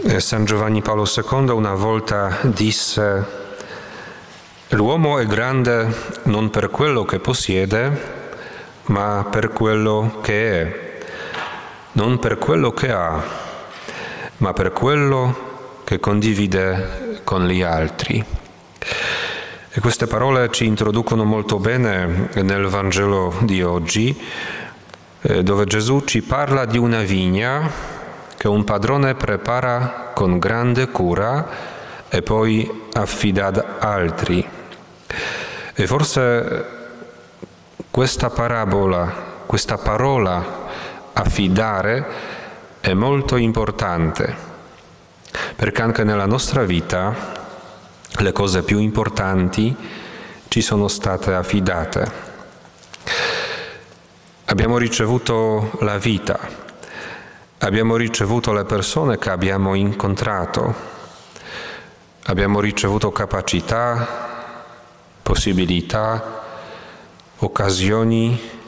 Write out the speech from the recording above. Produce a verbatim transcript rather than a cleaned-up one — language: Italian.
San Giovanni Paolo secondo una volta disse: l'uomo è grande non per quello che possiede, ma per quello che è, non per quello che ha, ma per quello che condivide con gli altri. E queste parole ci introducono molto bene nel Vangelo di oggi, dove Gesù ci parla di una vigna che un padrone prepara con grande cura e poi affida ad altri. E forse questa parabola, questa parola affidare è molto importante, perché anche nella nostra vita le cose più importanti ci sono state affidate. Abbiamo ricevuto la vita, abbiamo ricevuto le persone che abbiamo incontrato, abbiamo ricevuto capacità, possibilità, occasioni,